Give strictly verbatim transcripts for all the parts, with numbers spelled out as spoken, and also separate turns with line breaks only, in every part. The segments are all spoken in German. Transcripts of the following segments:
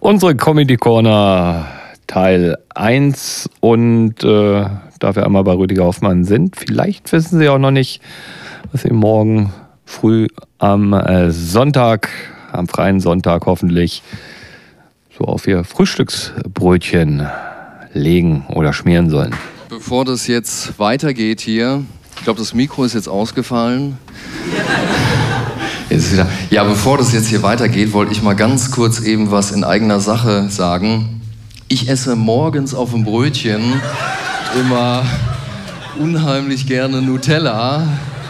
Unsere Comedy Corner Teil eins und äh, da wir einmal bei Rüdiger Hoffmann sind, vielleicht wissen Sie auch noch nicht, was Sie morgen früh am äh, Sonntag, am freien Sonntag hoffentlich, so auf Ihr Frühstücksbrötchen legen oder schmieren sollen.
Bevor das jetzt weitergeht hier, ich glaube, das Mikro ist jetzt ausgefallen. Jetzt wieder. Ja, bevor das jetzt hier weitergeht, wollte ich mal ganz kurz eben was in eigener Sache sagen. Ich esse morgens auf dem Brötchen immer unheimlich gerne Nutella.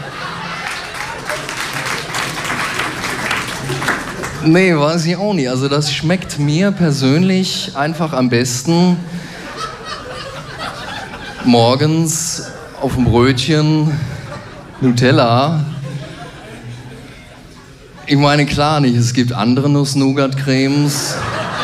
Nee, weiß ich auch nicht. Also das schmeckt mir persönlich einfach am besten. Morgens auf dem Brötchen Nutella. Ich meine, klar nicht, es gibt andere Nuss-Nougat-Cremes.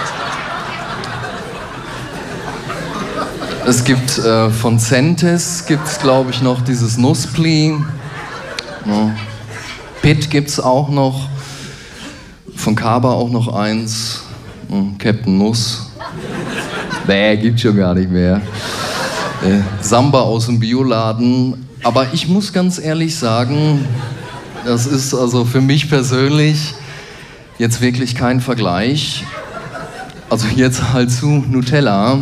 Es gibt äh, von Centes, gibt es glaube ich noch dieses Nusspli. Ja. Pitt gibt es auch noch. Von Kaba auch noch eins. Hm, Captain Nuss. Nee, gibt's schon gar nicht mehr. Äh, Samba aus dem Bioladen. Aber ich muss ganz ehrlich sagen, das ist also für mich persönlich jetzt wirklich kein Vergleich. Also jetzt halt zu Nutella.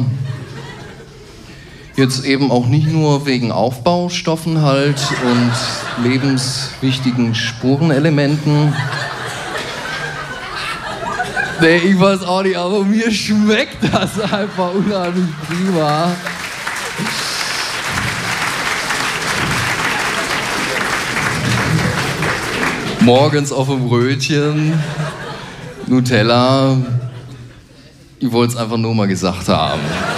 Jetzt eben auch nicht nur wegen Aufbaustoffen halt und lebenswichtigen Spurenelementen. Nee, ich weiß auch nicht, aber mir schmeckt das einfach unheimlich prima. Morgens auf dem Brötchen, Nutella. Ich wollte es einfach nur mal gesagt haben.